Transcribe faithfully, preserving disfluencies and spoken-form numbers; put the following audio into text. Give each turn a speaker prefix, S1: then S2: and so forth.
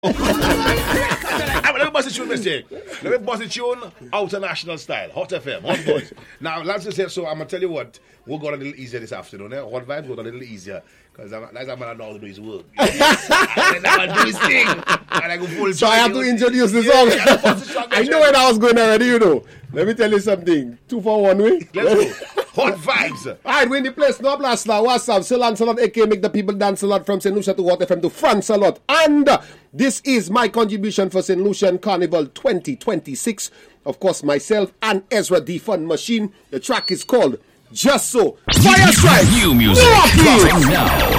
S1: Let me bust the tune, Mister Let me bust the tune, Outer National style, Hot F M, Hot Boys. Now, let's just say, so I'm going to tell you what, we'll go a little easier this afternoon. Eh? Hot Vibes, we'll go a little easier. Because that's how I'm going to do his work. I'm going to do his thing. And I go full
S2: so I have to introduce the song. Yeah, I know where I was going already, you know. Let me tell you something. Two for one way.
S1: Let's go. Hot Vibes.
S2: All right, we're in the place. No blast now. What's up? Sir Lancelot, a k a make the people dance a lot from Saint Lucia to Hot F M to France a lot. And uh, this is my contribution for Saint Lucian Carnival twenty twenty-six. Of course, myself and Ezra the Fun Machine. The track is called Just So. Fire Strike.
S3: New music. Dropping now.